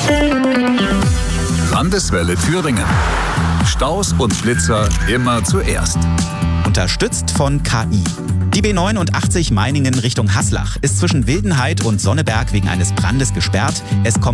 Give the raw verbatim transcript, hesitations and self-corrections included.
Landeswelle Thüringen. Staus und Blitzer immer zuerst. Unterstützt von K I. Die B neunundachtzig Meiningen Richtung Haslach ist zwischen Wildenhaid und Sonneberg wegen eines Brandes gesperrt. Es kommt